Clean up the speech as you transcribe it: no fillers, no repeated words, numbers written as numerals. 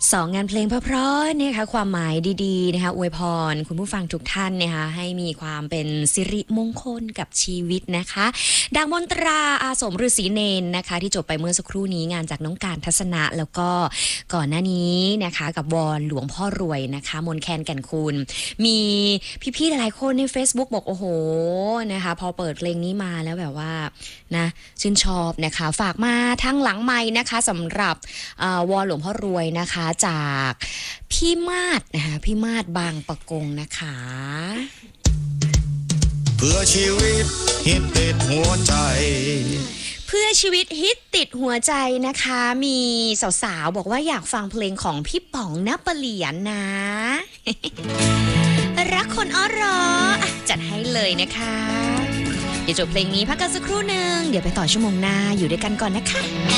สองงานเพลงเพราะๆนะคะความหมายดีๆนะคะอวยพรคุณผู้ฟังทุกท่านนะคะให้มีความเป็นสิริมงคลกับชีวิตนะคะดังมนตราอาสมฤาษีเนนนะคะที่จบไปเมื่อสักครู่นี้งานจากน้องการทัศนะแล้วก็ก่อนหน้านี้นะคะกับวอนหลวงพ่อรวยนะคะมนแคนแก่นคุณมีพี่ๆหลายๆคนใน Facebook บอกโอ้โหนะคะพอเปิดเพลงนี้มาแล้วแบบว่านะชื่นชอบนะคะฝากมาทั้งหลังไมค์นะคะสำหรับวอนหลวงพ่อรวยนะคะจากพี่มาศนะคะพี่มาศบางปะกงนะคะเพื่อชีวิตฮิตติดหัวใจเพื่อชีวิตฮิตติดหัวใจนะคะมีสาวๆบอกว่าอยากฟังเพลงของพี่ป๋องณปเหลียนนะ รักคนอ้อรอจัดให้เลยนะคะเดี๋ยวจบเพลงนี้พักกันสักครู่หนึ่งเดี๋ยวไปต่อชั่วโมงหน้าอยู่ด้วยกันก่อนนะคะ